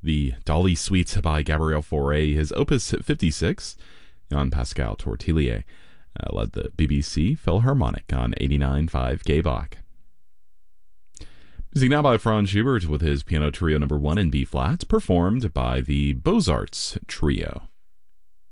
The Dolly Suite by Gabriel Fauré, his Opus 56. Jean-Pascal Tortelier led the BBC Philharmonic on 89.5 Gay-Bach. Music now by Franz Schubert with his Piano Trio No. 1 in B-flat, performed by the Beaux-Arts Trio.